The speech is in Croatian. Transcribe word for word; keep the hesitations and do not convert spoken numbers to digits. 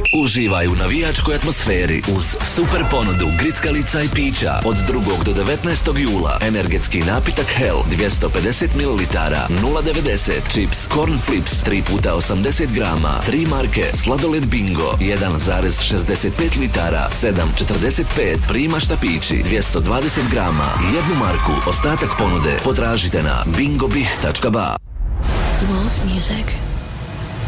Uživaj u navijačkoj atmosferi uz super ponudu grickalica i pića od drugog do devetnaestog jula. Energetski napitak Hell dvjesto pedeset mililitara nula devedeset, čips Corn Flips tri puta osamdeset grama, tri marke sladoled Bingo jedan zarez šezdeset pet litara sedam četrdeset pet, prima štapići dvjesto dvadeset grama, jednu marku. Ostatak ponude potražite na bingobih tačka ba. Wolf Music.